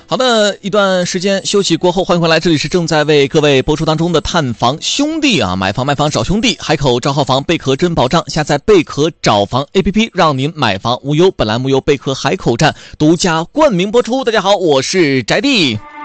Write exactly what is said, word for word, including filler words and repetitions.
好的，一段时间休息过后，欢迎回来，这里是正在为各位播出当中的探房兄弟啊，买房卖房找兄弟，海口招号房贝壳真保障，下载贝壳找房 A P P， 让您买房无忧。本栏目由贝壳海口站独家冠名播出。大家好，我是宅弟。